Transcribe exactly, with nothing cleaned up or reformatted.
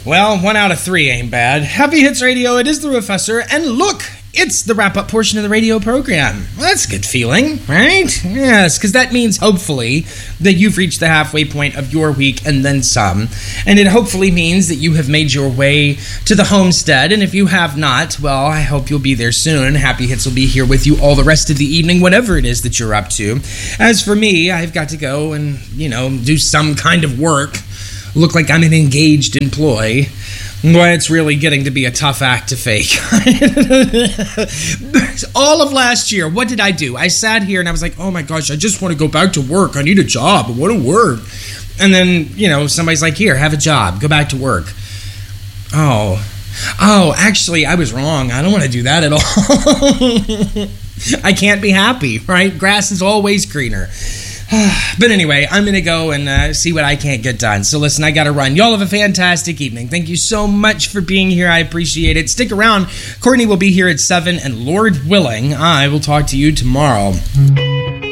Well, one out of three ain't bad. Happy Hits Radio, it is the Professor, and look, it's the wrap-up portion of the radio program. Well, that's a good feeling, right? Yes, because that means, hopefully, that you've reached the halfway point of your week and then some. And it hopefully means that you have made your way to the homestead, and if you have not, well, I hope you'll be there soon. Happy Hits will be here with you all the rest of the evening, whatever it is that you're up to. As for me, I've got to go and, you know, do some kind of work. Look like I'm an engaged employee. Boy, it's really getting to be a tough act to fake. All of last year, what did I do? I sat here and I was like, oh my gosh, I just want to go back to work. I need a job. I want to work. And then, you know, somebody's like, here, have a job. Go back to work. Oh. Oh, actually, I was wrong. I don't want to do that at all. I can't be happy, right? Grass is always greener. But anyway, I'm going to go and uh, see what I can't get done. So listen, I got to run. Y'all have a fantastic evening. Thank you so much for being here. I appreciate it. Stick around. Courtney will be here at seven, and Lord willing, I will talk to you tomorrow.